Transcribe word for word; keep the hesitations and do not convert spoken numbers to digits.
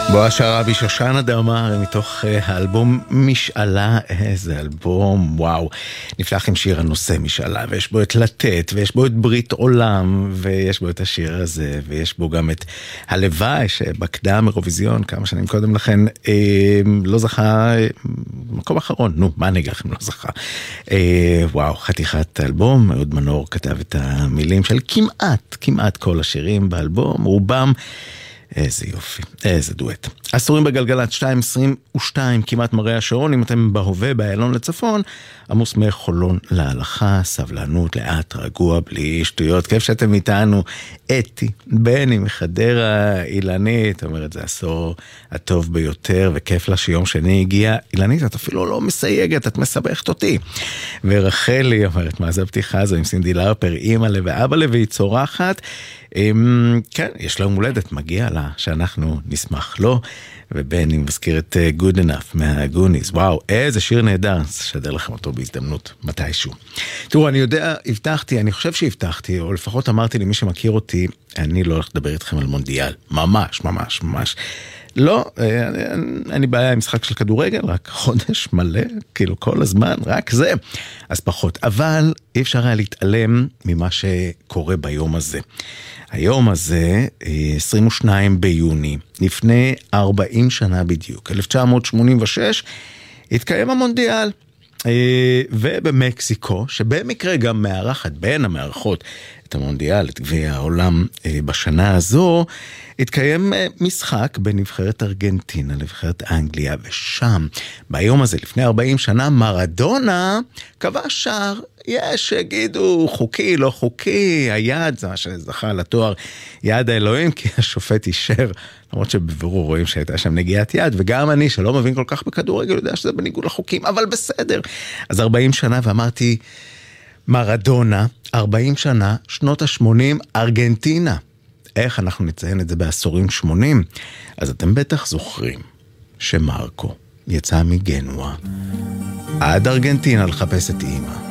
בואה שרעבי, שושנה דמארי, מתוך האלבום משאלה. איזה אלבום, וואו. נפלח עם שיר הנושא משאלה, ויש בו את לתת, ויש בו את ברית עולם, ויש בו את השיר הזה, ויש בו גם את הלוואי שבקדם אירוויזיון כמה שנים קודם לכן אה, לא זכה, מקום אחרון, נו, מה נגיד לכם, לא זכה. אה, וואו, חתיכת אלבום. אהוד מנור כתב את המילים של כמעט, כמעט כל השירים באלבום, רובם. איזה יופי, איזה דואט. עשורים בגלגלת שתיים עשרים ושתיים, כמעט מראה השעון. אם אתם בהווה, באיילון לצפון, עמוס מחולון להלכה, סבלנות, לאט, רגוע, בלי שטויות. כיף שאתם איתנו. אתי, בני מחדרה, אילנית, אומרת, זה עשור הטוב ביותר, וכיף לה שיום שני הגיע. אילנית, את אפילו לא מסייגת, את מסבכת אותי. ורחלי אומרת, מה זה הפתיחה הזו עם סינדי לארפר, אמא לה ואבא לה, והיא צורחת. כן, יש לה מולדת, מגיע לה שאנחנו נשמח לו, ובני מזכיר את Good Enough מהגוניס. וואו, איזה שיר נהדר, שדר לכם אותו בהזדמנות מתישהו. תראו, אני יודע, הבטחתי, אני חושב שהבטחתי, או לפחות אמרתי למי שמכיר אותי, אני לא הולך לדבר איתכם על מונדיאל, ממש, ממש, ממש. לא, אני בעיה עם משחק של כדורגל, רק חודש מלא, כאילו כל הזמן, רק זה. אז פחות, אבל אי אפשר היה להתעלם ממה שקורה ביום הזה. היום הזה, עשרים ושניים ביוני, לפני ארבעים שנה בדיוק, אלף תשע מאות שמונים ושש, התקיים המונדיאל. ובמקסיקו, שבמקרה גם מארחת בין המארחות את המונדיאל, את גביע העולם בשנה הזו, התקיים משחק בין נבחרת ארגנטינה לנבחרת אנגליה, ושם, ביום הזה, לפני ארבעים שנה, מרדונה כבש שער. יש שיגידו חוקי, לא חוקי, היד, זה מה שזכה לתואר יד האלוהים, כי השופט אישר, למרות שבבירור רואים שהייתה שם נגיעת יד, וגם אני, שלא מבין כל כך בכדורגל, יודע שזה בניגוד לחוקים, אבל בסדר. אז ארבעים שנה, ואמרתי, מרדונה, ארבעים שנה, שנות ה-שמונים, ארגנטינה. איך אנחנו נציין את זה בעשורים שמונים? אז אתם בטח זוכרים שמרקו יצא מגנואה עד ארגנטינה לחפש את אימא.